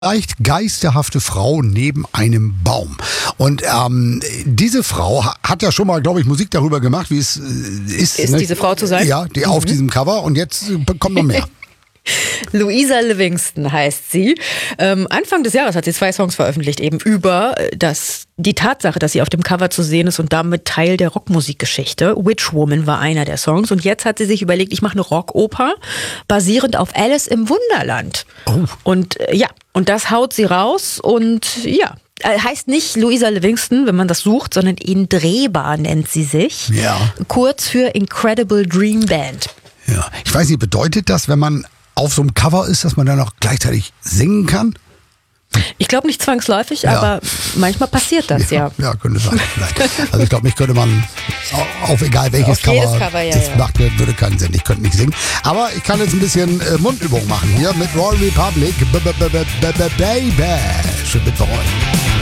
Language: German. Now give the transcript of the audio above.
Leicht geisterhafte Frau neben einem Baum. Und diese Frau hat ja schon mal, glaube ich, Musik darüber gemacht, wie es ist. Ist diese Frau zu sein? Ja, die auf diesem Cover. Und jetzt kommt noch mehr. Louisa Livingston heißt sie. Anfang des Jahres hat sie 2 Songs veröffentlicht, eben über die Tatsache, dass sie auf dem Cover zu sehen ist und damit Teil der Rockmusikgeschichte. Witch Woman war einer der Songs. Und jetzt hat sie sich überlegt, ich mache eine Rockoper basierend auf Alice im Wunderland. Oh. Und und das haut sie raus und heißt nicht Louisa Livingston, wenn man das sucht, sondern Indreba nennt sie sich. Ja. Kurz für Incredible Dream Band. Ja. Ich weiß nicht, bedeutet das, wenn man auf so einem Cover ist, dass man dann auch gleichzeitig singen kann? Ich glaube nicht zwangsläufig, Ja. aber manchmal passiert das, ja. Ja, könnte sein. Vielleicht. Also ich glaube, mich könnte man auf egal welches Auf jedes Cover, Cover, ja, das ja. gemacht wird, würde keinen Sinn. Ich könnte nicht singen. Aber ich kann jetzt ein bisschen Mundübung machen hier mit Royal Republic. Baby. Schön mit euch.